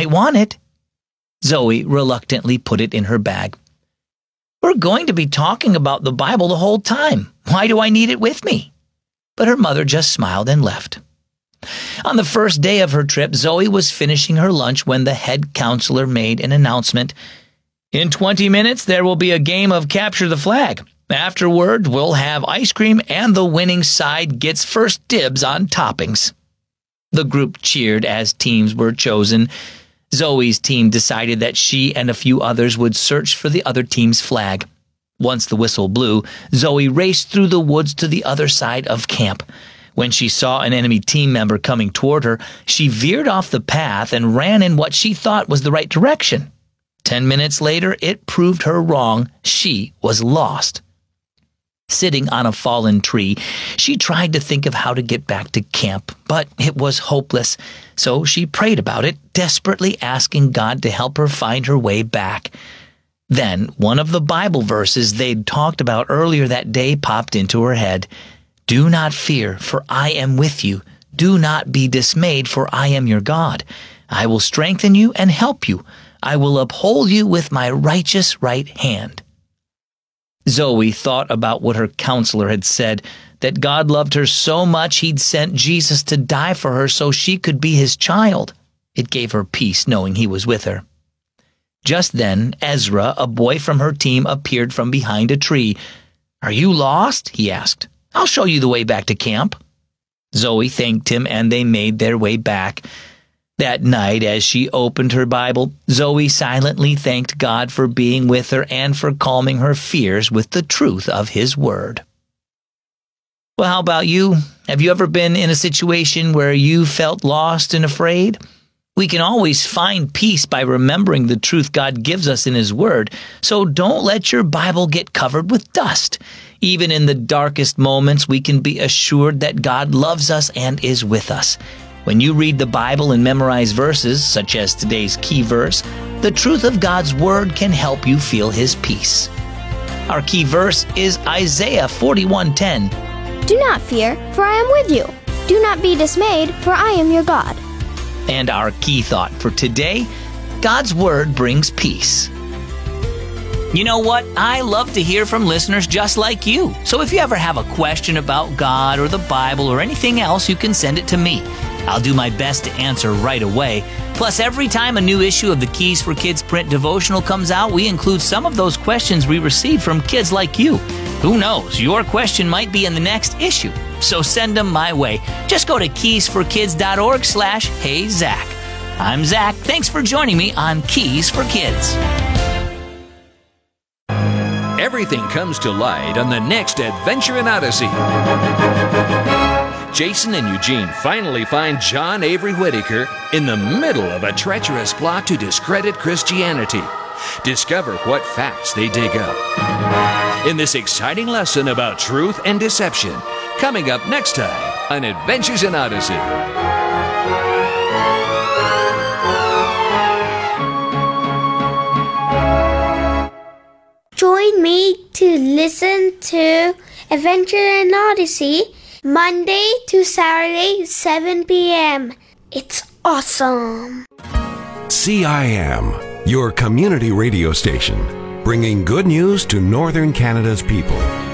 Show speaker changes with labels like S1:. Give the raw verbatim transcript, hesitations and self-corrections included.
S1: might want it. Zoe reluctantly put it in her bag. We're going to be talking about the Bible the whole time. Why do I need it with me? But her mother just smiled and left. On the first day of her trip, Zoe was finishing her lunch when the head counselor made an announcement. In twenty minutes, there will be a game of Capture the Flag. Afterward, we'll have ice cream and the winning side gets first dibs on toppings. The group cheered as teams were chosen. Zoe's team decided that she and a few others would search for the other team's flag. Once the whistle blew, Zoe raced through the woods to the other side of camp. When she saw an enemy team member coming toward her, she veered off the path and ran in what she thought was the right direction. Ten minutes later, it proved her wrong. She was lost. Sitting on a fallen tree, she tried to think of how to get back to camp, but it was hopeless. So she prayed about it, desperately asking God to help her find her way back. Then one of the Bible verses they'd talked about earlier that day popped into her head. Do not fear, for I am with you. Do not be dismayed, for I am your God. I will strengthen you and help you. I will uphold you with my righteous right hand. Zoe thought about what her counselor had said, that God loved her so much he'd sent Jesus to die for her so she could be his child. It gave her peace knowing he was with her. Just then, Ezra, a boy from her team, appeared from behind a tree. Are you lost? He asked. I'll show you the way back to camp. Zoe thanked him and they made their way back. That night, as she opened her Bible, Zoe silently thanked God for being with her and for calming her fears with the truth of his word. Well, how about you? Have you ever been in a situation where you felt lost and afraid? We can always find peace by remembering the truth God gives us in his word, so don't let your Bible get covered with dust. Even in the darkest moments, we can be assured that God loves us and is with us. When you read the Bible and memorize verses, such as today's key verse, the truth of God's word can help you feel his peace. Our key verse is Isaiah forty-one ten.
S2: Do not fear, for I am with you. Do not be dismayed, for I am your God.
S1: And our key thought for today, God's word brings peace. You know what? I love to hear from listeners just like you. So if you ever have a question about God or the Bible or anything else, you can send it to me. I'll do my best to answer right away. Plus, every time a new issue of the Keys for Kids print devotional comes out, we include some of those questions we receive from kids like you. Who knows? Your question might be in the next issue. So send them my way. Just go to keysforkids.org slash Hey Zach. I'm Zach. Thanks for joining me on Keys for Kids.
S3: Everything comes to light on the next adventure in Odyssey. Jason and Eugene finally find John Avery Whittaker in the middle of a treacherous plot to discredit Christianity. Discover what facts they dig up in this exciting lesson about truth and deception, coming up next time on Adventures in Odyssey.
S4: Join me to listen to Adventure in Odyssey Monday to Saturday, seven p.m. It's awesome.
S5: C I M, your community radio station, bringing good news to Northern Canada's people.